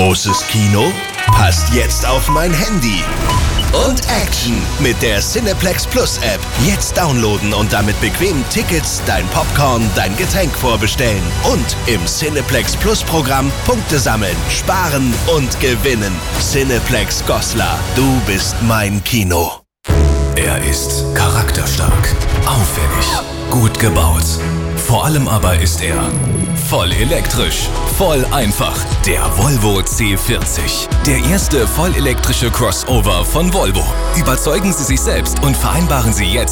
Großes Kino? Passt jetzt auf mein Handy. Und Action mit der Cineplex Plus App. Jetzt downloaden und damit bequem Tickets, dein Popcorn, dein Getränk vorbestellen. Und im Cineplex Plus Programm Punkte sammeln, sparen und gewinnen. Cineplex Goslar, du bist mein Kino. Er ist charakterstark, auffällig, gut gebaut. Vor allem aber ist er voll elektrisch, voll einfach. Der Volvo C40. Der erste voll elektrische Crossover von Volvo. Überzeugen Sie sich selbst und vereinbaren Sie jetzt